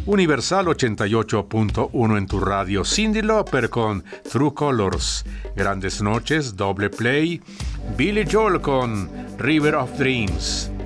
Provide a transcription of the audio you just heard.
Universal 88.1 en tu radio. Cyndi Lauper con True Colors. Grandes Noches, Doble Play. Billy Joel con River of Dreams.